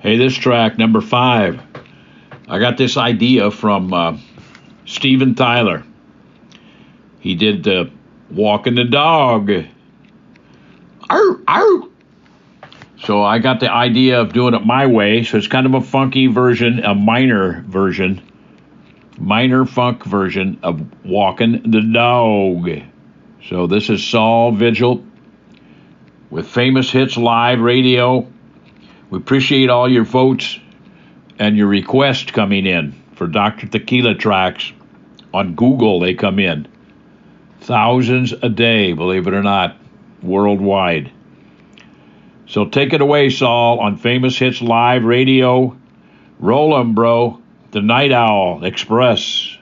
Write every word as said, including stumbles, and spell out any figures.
Hey, this track, number five, I got this idea from uh, Steven Tyler. He did uh, Walking the Dog. Arr, arr. So I got the idea of doing it my way. So it's kind of a funky version, a minor version, minor funk version of Walking the Dog. So this is Saul Vigil with Famous Hits Live Radio. We appreciate all your votes and your requests coming in for Doctor Tequila tracks. On Google, they come in. Thousands a day, believe it or not, worldwide. So take it away, Saul, on Famous Hits Live Radio. Roll 'em, bro. The Night Owl Express.